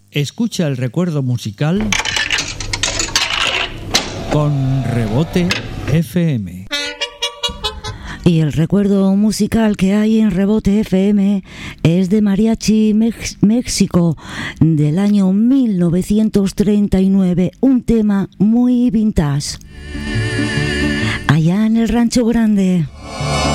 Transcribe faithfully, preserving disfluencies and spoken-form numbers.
Escucha el recuerdo musical con Rebote F M. Y el recuerdo musical que hay en Rebote F M es de Mariachi Mex- México del año mil novecientos treinta y nueve, un tema muy vintage. Allá en el Rancho Grande.